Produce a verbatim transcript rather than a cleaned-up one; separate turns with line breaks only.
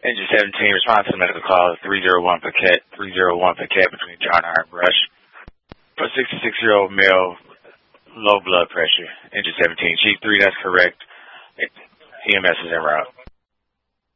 Engine seventeen, response to the medical call, three oh one Paquette, three oh one Paquette between John R. and Brush. For a sixty-six-year-old male, low blood pressure. Engine seventeen, Chief three, that's correct. E M S is en route.